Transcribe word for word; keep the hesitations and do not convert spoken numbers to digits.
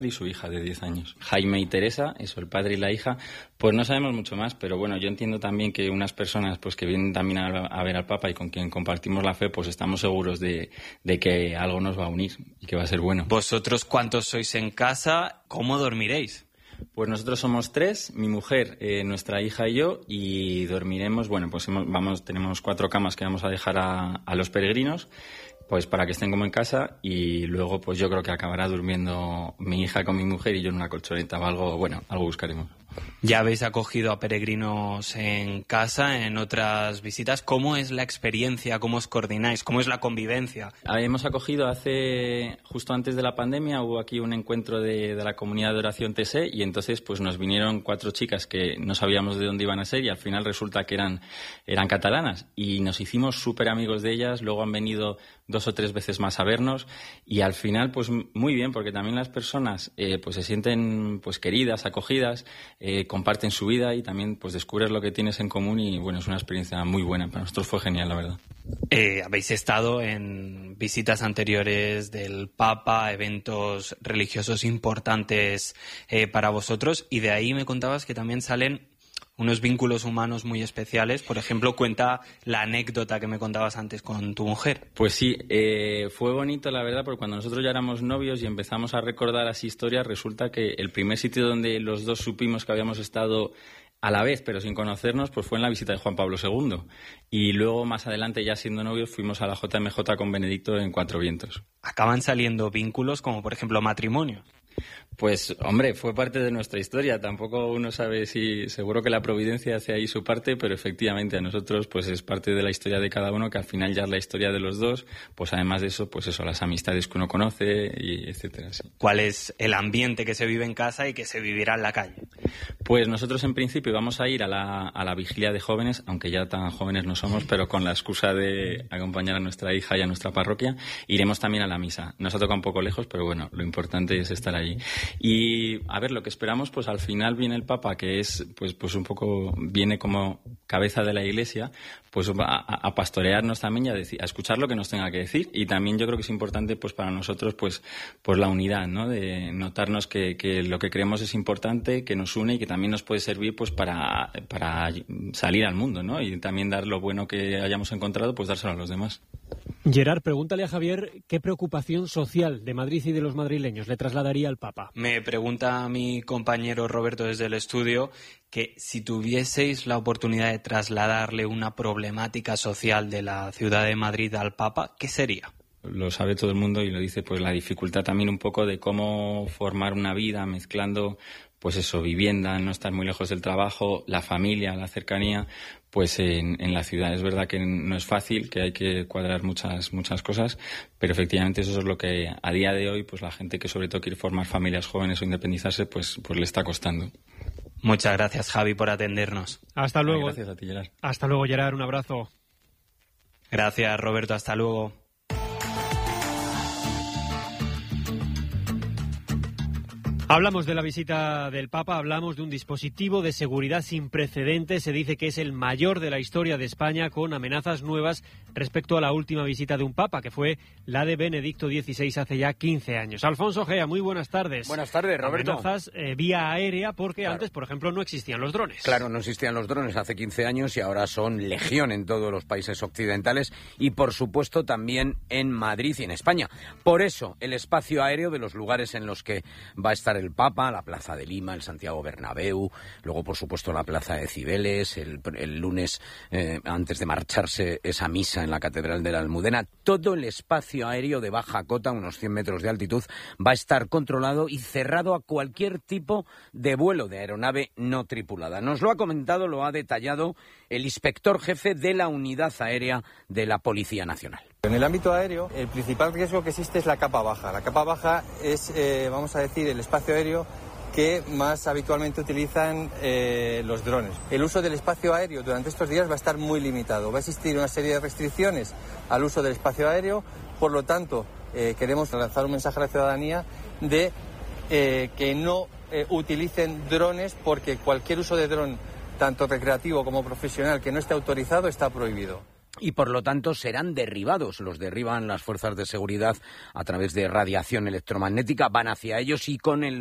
y su hija de diez años. Jaime y Teresa, eso, el padre y la hija, pues no sabemos mucho más, pero bueno, yo entiendo también que unas personas pues que vienen también a, a ver al Papa y con quien compartimos la fe, pues estamos seguros de, de que algo nos va a unir y que va a ser bueno. ¿Vosotros cuántos sois en casa? ¿Cómo dormiréis? Pues nosotros somos tres, mi mujer, eh, nuestra hija y yo, y dormiremos, bueno, pues hemos, vamos, tenemos cuatro camas que vamos a dejar a, a los peregrinos, pues para que estén como en casa, y luego pues yo creo que acabará durmiendo mi hija con mi mujer y yo en una colchoneta o algo, bueno, algo buscaremos. Ya habéis acogido a peregrinos en casa, en otras visitas. ¿Cómo es la experiencia? ¿Cómo os coordináis? ¿Cómo es la convivencia? Hemos acogido hace, justo antes de la pandemia, hubo aquí un encuentro de, de la comunidad de oración T S E y entonces pues nos vinieron cuatro chicas que no sabíamos de dónde iban a ser y al final resulta que eran, eran catalanas y nos hicimos súper amigos de ellas, luego han venido dos o tres veces más a vernos y al final pues muy bien porque también las personas eh, pues se sienten pues queridas, acogidas, eh, comparten su vida y también pues descubres lo que tienes en común y bueno, es una experiencia muy buena. Para nosotros fue genial, la verdad. Eh, habéis estado en visitas anteriores del Papa, eventos religiosos importantes eh, para vosotros y de ahí me contabas que también salen unos vínculos humanos muy especiales. Por ejemplo, cuenta la anécdota que me contabas antes con tu mujer. Pues sí, eh, fue bonito la verdad, porque cuando nosotros ya éramos novios y empezamos a recordar así historias, resulta que el primer sitio donde los dos supimos que habíamos estado a la vez, pero sin conocernos, pues fue en la visita de Juan Pablo segundo. Y luego, más adelante, ya siendo novios, fuimos a la J M J con Benedicto en Cuatro Vientos. Acaban saliendo vínculos como, por ejemplo, matrimonio. Pues, hombre, fue parte de nuestra historia. Tampoco uno sabe si... Seguro que la providencia hace ahí su parte, pero efectivamente a nosotros pues es parte de la historia de cada uno, que al final ya es la historia de los dos. Pues además de eso, pues eso, las amistades que uno conoce, y etcétera. Sí. ¿Cuál es el ambiente que se vive en casa y que se vivirá en la calle? Pues nosotros en principio vamos a ir a la, a la vigilia de jóvenes, aunque ya tan jóvenes no somos, pero con la excusa de acompañar a nuestra hija y a nuestra parroquia. Iremos también a la misa. Nos ha tocado un poco lejos, pero bueno, lo importante es estar allí. Y a ver, lo que esperamos, pues al final viene el Papa, que es pues pues un poco, viene como cabeza de la Iglesia, pues a, a pastorearnos también y a, decir, a escuchar lo que nos tenga que decir. Y también yo creo que es importante pues para nosotros pues, pues la unidad, ¿no? De notarnos que, que lo que creemos es importante, que nos une y que también nos puede servir pues para, para salir al mundo, ¿no? Y también dar lo bueno que hayamos encontrado, pues dárselo a los demás. Gerard, pregúntale a Javier qué preocupación social de Madrid y de los madrileños le trasladaría al Papa. Me pregunta mi compañero Roberto desde el estudio que si tuvieseis la oportunidad de trasladarle una problemática social de la ciudad de Madrid al Papa, ¿qué sería? Lo sabe todo el mundo y lo dice pues la dificultad también un poco de cómo formar una vida mezclando pues eso, vivienda, no estar muy lejos del trabajo, la familia, la cercanía, pues en, en la ciudad. Es verdad que no es fácil, que hay que cuadrar muchas muchas cosas, pero efectivamente eso es lo que a día de hoy pues la gente que sobre todo quiere formar familias jóvenes o independizarse pues pues le está costando. Muchas gracias, Javi, por atendernos. Hasta luego. Gracias a ti, Gerard. Hasta luego, Gerard, un abrazo. Gracias, Roberto, hasta luego. Hablamos de la visita del Papa, hablamos de un dispositivo de seguridad sin precedentes. Se dice que es el mayor de la historia de España, con amenazas nuevas respecto a la última visita de un Papa, que fue la de Benedicto dieciséis hace ya quince años. Alfonso Gea, muy buenas tardes. Buenas tardes, Roberto. Amenazas eh, vía aérea, porque claro. antes, por ejemplo, no existían los drones. Claro, no existían los drones hace quince años y ahora son legión en todos los países occidentales y, por supuesto, también en Madrid y en España. Por eso, el espacio aéreo de los lugares en los que va a estar el Papa, la Plaza de Lima, el Santiago Bernabéu, luego por supuesto la Plaza de Cibeles, el, el lunes eh, antes de marcharse esa misa en la Catedral de la Almudena, todo el espacio aéreo de baja cota, unos cien metros de altitud, va a estar controlado y cerrado a cualquier tipo de vuelo de aeronave no tripulada. Nos lo ha comentado, lo ha detallado el inspector jefe de la Unidad Aérea de la Policía Nacional. En el ámbito aéreo, el principal riesgo que existe es la capa baja. La capa baja es, eh, vamos a decir, el espacio aéreo que más habitualmente utilizan eh, los drones. El uso del espacio aéreo durante estos días va a estar muy limitado. Va a existir una serie de restricciones al uso del espacio aéreo. Por lo tanto, eh, queremos lanzar un mensaje a la ciudadanía de eh, que no eh, utilicen drones, porque cualquier uso de dron, tanto recreativo como profesional, que no esté autorizado, está prohibido. y por lo tanto serán derribados. Los derriban las fuerzas de seguridad a través de radiación electromagnética, van hacia ellos y con el